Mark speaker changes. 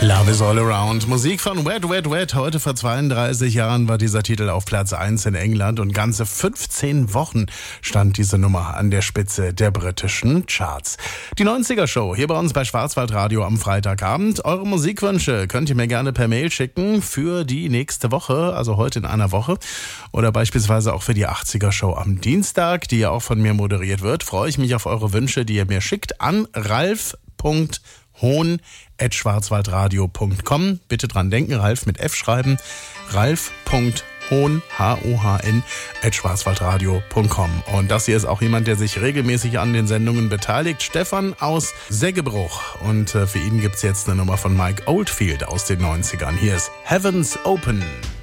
Speaker 1: Love is all around. Musik von Wet, Wet, Wet. Heute vor 32 Jahren war dieser Titel auf Platz 1 in England und ganze 15 Wochen stand diese Nummer an der Spitze der britischen Charts. Die 90er-Show hier bei uns bei Schwarzwaldradio am Freitagabend. Eure Musikwünsche könnt ihr mir gerne per Mail schicken für die nächste Woche, also heute in einer Woche. Oder beispielsweise auch für die 80er-Show am Dienstag, die ja auch von mir moderiert wird. Freue ich mich auf eure Wünsche, die ihr mir schickt an ralf.hohn@schwarzwaldradio.com. Bitte dran denken, Ralf mit F schreiben. ralf.hohn, @schwarzwaldradio.com. Und das hier ist auch jemand, der sich regelmäßig an den Sendungen beteiligt. Stefan aus Seggebruch. Und für ihn gibt's jetzt eine Nummer von Mike Oldfield aus den 90ern. Hier ist Heaven's Open.